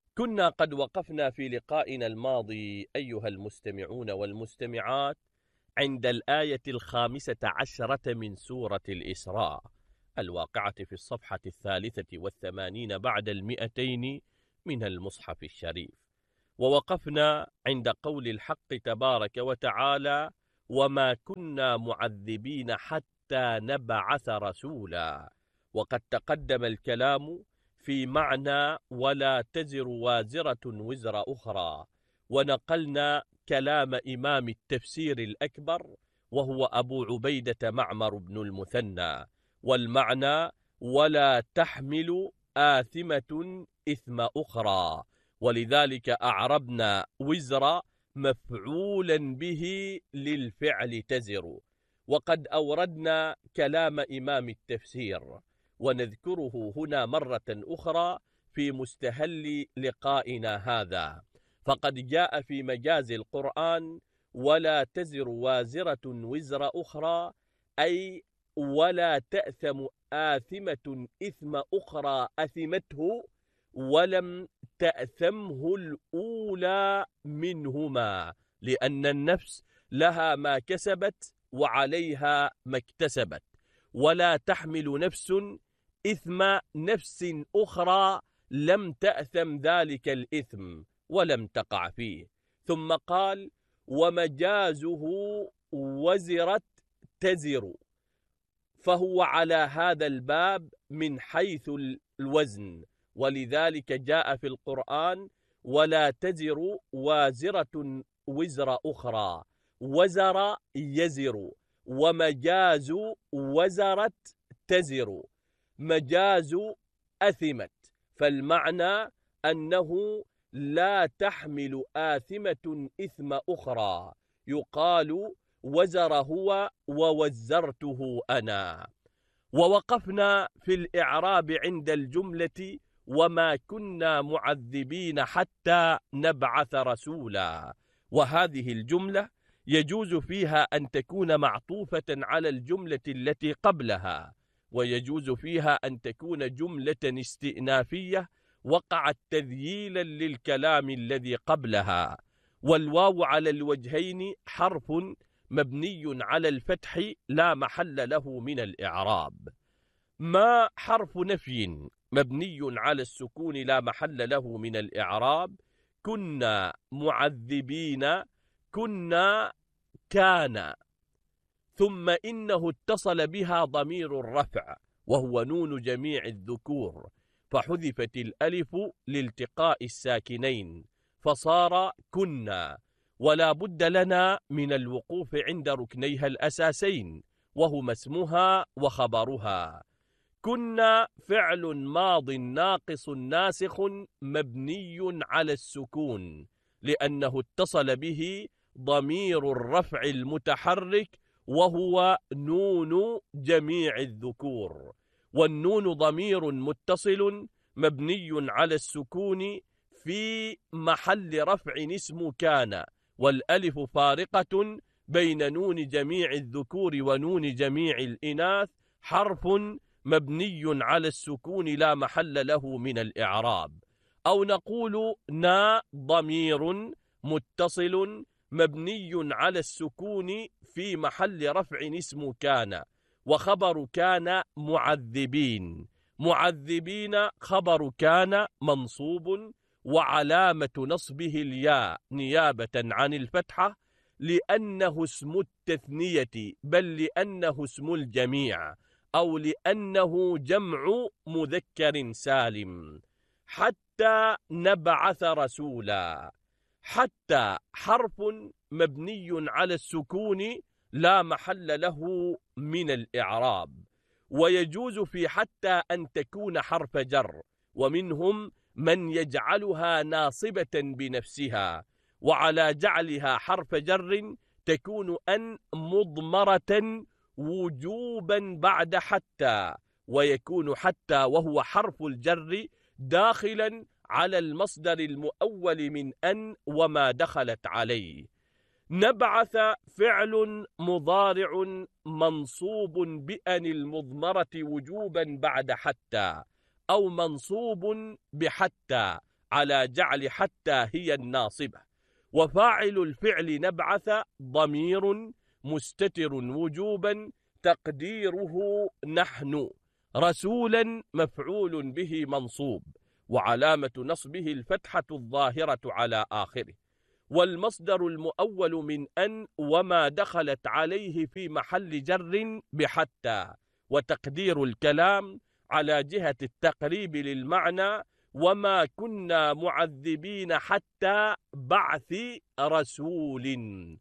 كنا قد وقفنا في لقائنا الماضي أيها المستمعون والمستمعات عند الآية 15 من سورة الإسراء الواقعة في الصفحة 83 بعد 200 من المصحف الشريف. ووقفنا عند قول الحق تبارك وتعالى: وما كنا معذبين حتى نبعث رسولا. وقد تقدم الكلام في معنى ولا تزر وازرة وزر أخرى، ونقلنا كلام إمام التفسير الأكبر وهو أبو عبيدة معمر بن المثنى، والمعنى ولا تحمل آثمة إثم أخرى، ولذلك أعربنا وزر مفعولا به للفعل تزر. وقد أوردنا كلام إمام التفسير ونذكره هنا مرة أخرى في مستهل لقائنا هذا، فقد جاء في مجاز القرآن ولا تزر وازرة وزر أخرى، أي ولا تأثم آثمة إثم أخرى أثمته ولم تأثمه الأولى منهما، لأن النفس لها ما كسبت وعليها ما اكتسبت، ولا تحمل نفس إثم نفس أخرى لم تأثم ذلك الإثم ولم تقع فيه. ثم قال: ومجازه وزرت تزر، فهو على هذا الباب من حيث الوزن، ولذلك جاء في القرآن ولا تزر وازرة وزر أخرى، وزر يزر، ومجاز وزرت تزر، مجاز أثمت، فالمعنى أنه لا تحمل آثمة إثم أخرى، يقال وزر هو ووزرته أنا. ووقفنا في الإعراب عند الجملة وما كنا معذبين حتى نبعث رسولا، وهذه الجملة يجوز فيها أن تكون معطوفة على الجملة التي قبلها، ويجوز فيها أن تكون جملة استئنافية وقعت تذييلا للكلام الذي قبلها. والواو على الوجهين حرف مبني على الفتح لا محل له من الإعراب. ما حرف نفي مبني على السكون لا محل له من الإعراب. كنا معذبين، كنا كان، ثم إنه اتصل بها ضمير الرفع وهو نون جميع الذكور، فحذفت الألف لالتقاء الساكنين فصار كنا، ولا بد لنا من الوقوف عند ركنيها الأساسين وهما اسمها وخبرها. كنا فعل ماض ناقص ناسخ مبني على السكون لأنه اتصل به ضمير الرفع المتحرك وهو نون جميع الذكور، والنون ضمير متصل مبني على السكون في محل رفع اسم كان، والألف فارقة بين نون جميع الذكور ونون جميع الإناث، حرف مبني على السكون لا محل له من الإعراب. أو نقول نا ضمير متصل مبني على السكون في محل رفع اسم كان، وخبر كان معذبين، معذبين خبر كان منصوب وعلامة نصبه الياء نيابة عن الفتحة لأنه اسم التثنية، بل لأنه اسم الجميع أو لأنه جمع مذكر سالم. حتى نبعث رسولا، حتى حرف مبني على السكون لا محل له من الإعراب، ويجوز في حتى أن تكون حرف جر، ومنهم من يجعلها ناصبة بنفسها، وعلى جعلها حرف جر تكون أن مضمرة وجوبا بعد حتى، ويكون حتى وهو حرف الجر داخلا على المصدر المؤول من أن وما دخلت عليه. نبعث فعل مضارع منصوب بأن المضمرة وجوبا بعد حتى، أو منصوب بحتى، على جعل حتى هي الناصبة، وفاعل الفعل نبعث ضمير مستتر وجوبا تقديره نحن، رسولا مفعول به منصوب، وعلامة نصبه الفتحة الظاهرة على آخره، والمصدر المؤول من أن وما دخلت عليه في محل جر بحتى، وتقدير الكلام على جهة التقريب للمعنى وما كنا معذبين حتى بعث رسول،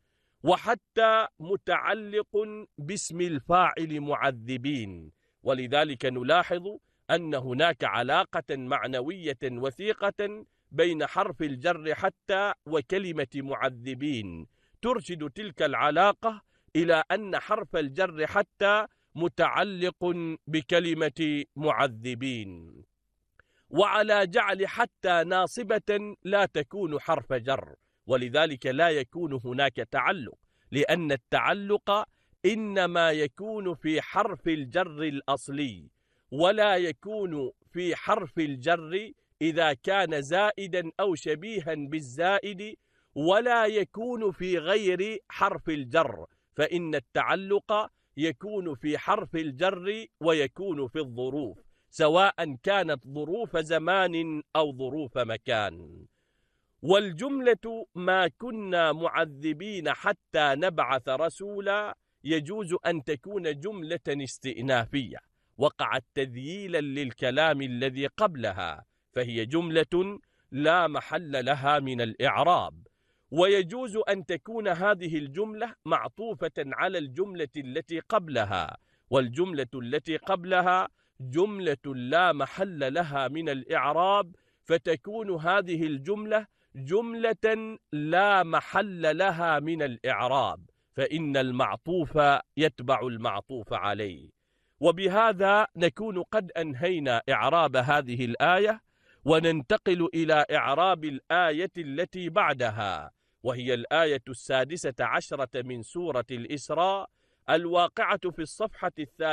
وحتى متعلق باسم الفاعل معذبين، ولذلك نلاحظ أن هناك علاقة معنوية وثيقة بين حرف الجر حتى وكلمة معذبين، ترشد تلك العلاقة إلى أن حرف الجر حتى متعلق بكلمة معذبين. وعلى جعل حتى ناصبة لا تكون حرف جر، ولذلك لا يكون هناك تعلق، لأن التعلق إنما يكون في حرف الجر الأصلي، ولا يكون في حرف الجر إذا كان زائدا أو شبيها بالزائد، ولا يكون في غير حرف الجر، فإن التعلق يكون في حرف الجر ويكون في الظروف، سواء كانت ظروف زمان أو ظروف مكان. والجملة ما كنا معذبين حتى نبعث رسولا يجوز أن تكون جملة استئنافية وقعت تذييلا للكلام الذي قبلها، فهي جملة لا محل لها من الإعراب. ويجوز أن تكون هذه الجملة معطوفة على الجملة التي قبلها، والجملة التي قبلها جملة لا محل لها من الإعراب، فتكون هذه الجملة جملة لا محل لها من الإعراب، فإن المعطوف يتبع المعطوف عليه. وبهذا نكون قد أنهينا إعراب هذه الآية، وننتقل إلى إعراب الآية التي بعدها، وهي الآية 16 من سورة الإسراء، الواقعة في الصفحة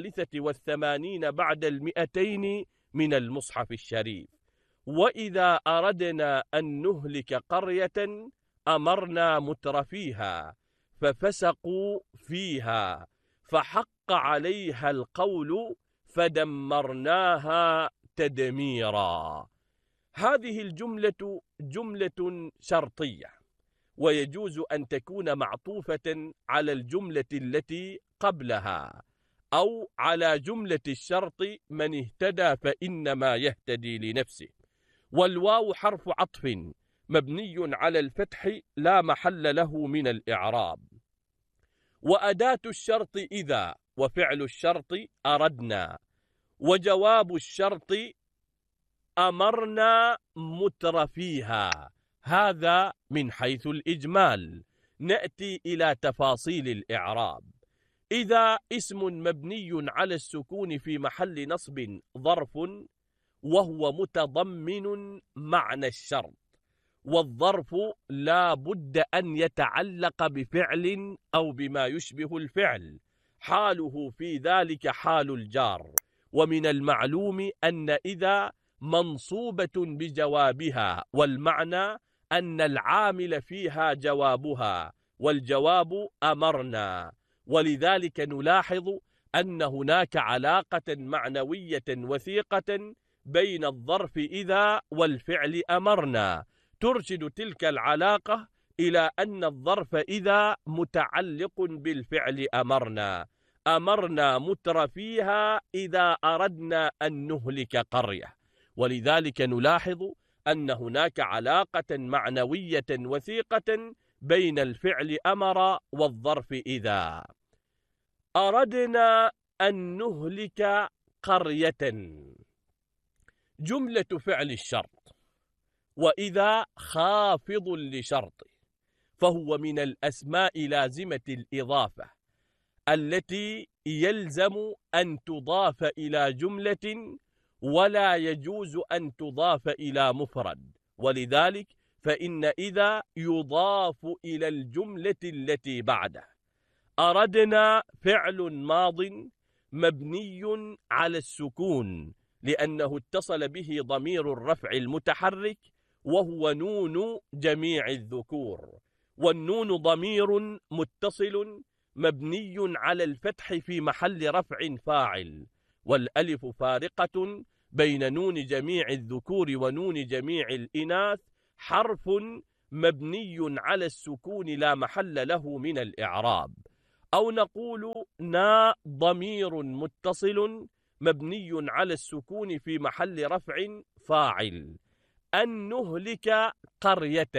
83 بعد 200 من المصحف الشريف. وإذا أردنا أن نهلك قرية أمرنا مترفيها ففسقوا فيها فحق عليها القول فدمرناها تدميرا. هذه الجملة جملة شرطية، ويجوز أن تكون معطوفة على الجملة التي قبلها أو على جملة الشرط من اهتدى فإنما يهتدي لنفسه. والواو حرف عطف مبني على الفتح لا محل له من الإعراب. وأداة الشرط إذا، وفعل الشرط أردنا، وجواب الشرط أمرنا مترفيها. هذا من حيث الإجمال. نأتي إلى تفاصيل الإعراب. إذا اسم مبني على السكون في محل نصب ظرف، وهو متضمن معنى الشرط، والظرف لا بد أن يتعلق بفعل أو بما يشبه الفعل، حاله في ذلك حال الجار. ومن المعلوم أن إذا منصوبة بجوابها، والمعنى أن العامل فيها جوابها، والجواب أمرنا. ولذلك نلاحظ أن هناك علاقة معنوية وثيقة بين الظرف إذا والفعل أمرنا، ترشد تلك العلاقة إلى أن الظرف إذا متعلق بالفعل أمرنا. أمرنا مترفيها إذا أردنا أن نهلك قرية. ولذلك نلاحظ أن هناك علاقة معنوية وثيقة بين الفعل أمر والظرف إذا. أردنا أن نهلك قرية، جملة فعل الشرط، وإذا خافض لشرط، فهو من الأسماء لازمة الإضافة التي يلزم أن تضاف إلى جملة ولا يجوز أن تضاف إلى مفرد. ولذلك فإن إذا يضاف إلى الجملة التي بعده. أردنا فعل ماض مبني على السكون لأنه اتصل به ضمير الرفع المتحرك، وهو نون جميع الذكور. والنون ضمير متصل مبني على الفتح في محل رفع فاعل، والألف فارقة بين نون جميع الذكور ونون جميع الإناث، حرف مبني على السكون لا محل له من الإعراب. أو نقول نا ضمير متصل مبني على السكون في محل رفع فاعل. أن نهلك قرية.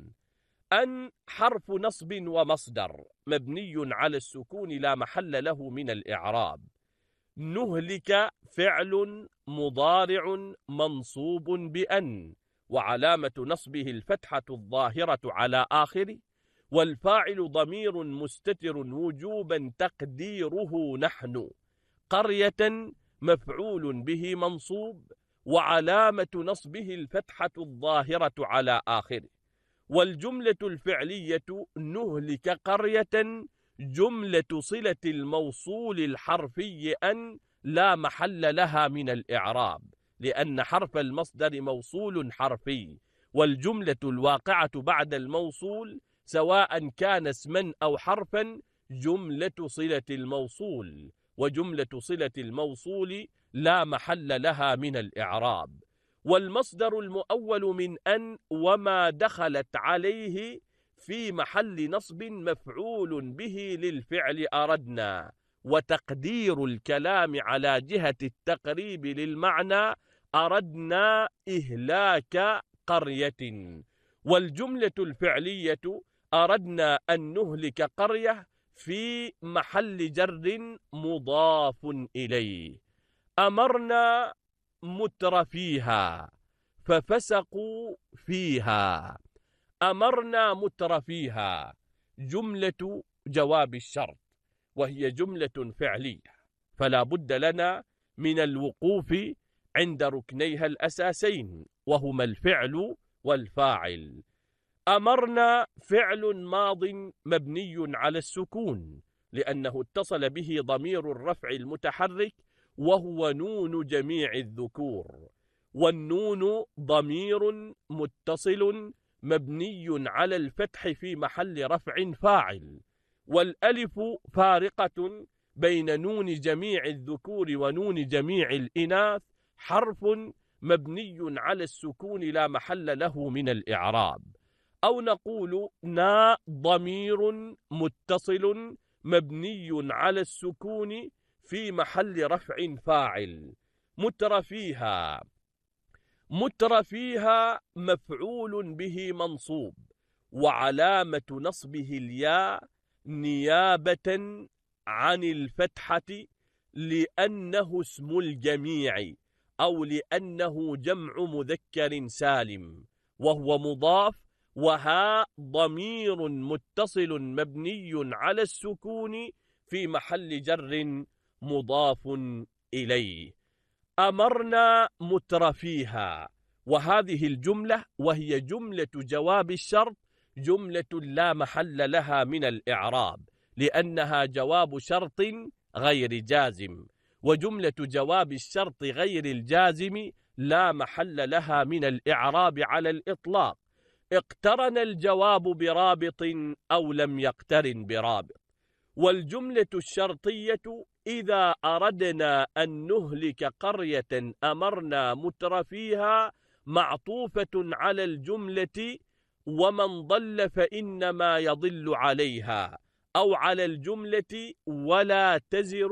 أن حرف نصب ومصدر مبني على السكون لا محل له من الإعراب. نهلك فعل مضارع منصوب بأن، وعلامة نصبه الفتحة الظاهرة على آخره، والفاعل ضمير مستتر وجوبا تقديره نحن. قرية مفعول به منصوب، وعلامة نصبه الفتحة الظاهرة على آخره. والجملة الفعلية نهلك قرية جملة صلة الموصول الحرفي أن لا محل لها من الإعراب، لأن حرف المصدر موصول حرفي، والجملة الواقعة بعد الموصول سواء كان اسما أو حرفا جملة صلة الموصول، وجملة صلة الموصول لا محل لها من الإعراب. والمصدر المؤول من أن وما دخلت عليه في محل نصب مفعول به للفعل أردنا، وتقدير الكلام على جهة التقريب للمعنى أردنا إهلاك قرية. والجملة الفعلية أردنا أن نهلك قرية في محل جر مضاف إليه. أمرنا مترفيها ففسقوا فيها. أمرنا مترفيها جملة جواب الشرط، وهي جملة فعلية، فلا بد لنا من الوقوف عند ركنيها الأساسين، وهما الفعل والفاعل. أمرنا فعل ماض مبني على السكون، لأنه اتصل به ضمير الرفع المتحرك وهو نون جميع الذكور. والنون ضمير متصل مبني على الفتح في محل رفع فاعل. والألف فارقة بين نون جميع الذكور ونون جميع الإناث، حرف مبني على السكون لا محل له من الإعراب. أو نقول نا ضمير متصل مبني على السكون في محل رفع فاعل. مترفيها. مترفيها مفعول به منصوب، وعلامة نصبه الياء نيابة عن الفتحة، لأنه اسم الجميع أو لأنه جمع مذكر سالم، وهو مضاف، وها ضمير متصل مبني على السكون في محل جر مضاف إليه. أمرنا مترفيها، وهذه الجملة وهي جملة جواب الشرط جملة لا محل لها من الإعراب، لأنها جواب شرط غير جازم، وجملة جواب الشرط غير الجازم لا محل لها من الإعراب على الإطلاق. اقترن الجواب برابط أو لم يقترن برابط. والجملة الشرطية إذا أردنا أن نهلك قرية أمرنا مترفيها معطوفة على الجملة ومن ضل فإنما يضل عليها، أو على الجملة ولا تزر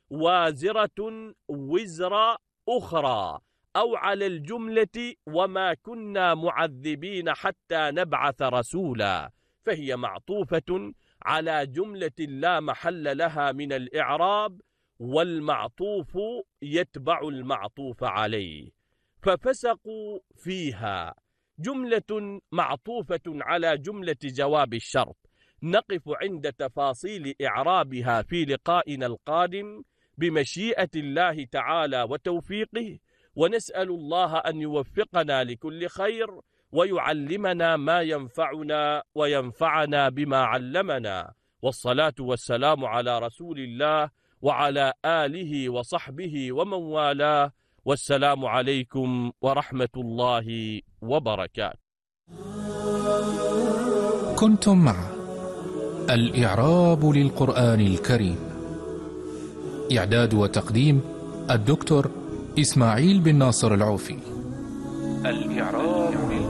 وازرة وزر أخرى، أو على الجملة وما كنا معذبين حتى نبعث رسولا، فهي معطوفة على جملة لا محل لها من الإعراب، والمعطوف يتبع المعطوف عليه. ففسقوا فيها جملة معطوفة على جملة جواب الشرط، نقف عند تفاصيل إعرابها في لقائنا القادم بمشيئة الله تعالى وتوفيقه، ونسأل الله أن يوفقنا لكل خير ويعلمنا ما ينفعنا وينفعنا بما علمنا، والصلاة والسلام على رسول الله وعلى آله وصحبه ومن والاه، والسلام عليكم ورحمة الله وبركاته. كنتم مع الإعراب للقرآن الكريم، إعداد وتقديم الدكتور إسماعيل بن ناصر العوفي. الإعراب